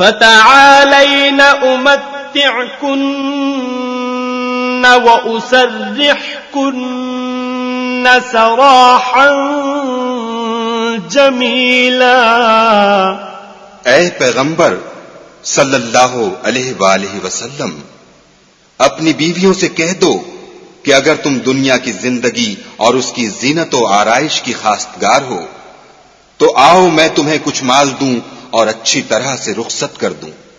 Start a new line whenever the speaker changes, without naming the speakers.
फ़तआलैन उमत्तिअकुन्न व उसर्रिहकुन्न सराहन जमीला।
ऐ पैगंबर सल्लल्लाहु अलैहि वसल्लम, अपनी बीवियों से कह दो कि अगर तुम दुनिया की जिंदगी और उसकी जीनत व आराइश की खास्तगार हो तो आओ मैं तुम्हें कुछ माल दूं और अच्छी तरह से रुखसत कर दूं।